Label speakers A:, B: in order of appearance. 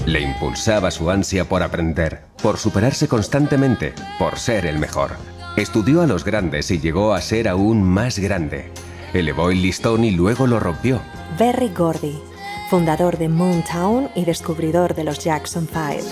A: Le impulsaba su ansia por aprender, por superarse constantemente, por ser el mejor. Estudió a los grandes y llegó a ser aún más grande. Elevó el listón y luego lo rompió.
B: Berry Gordy, fundador de Moontown y descubridor de los Jackson 5.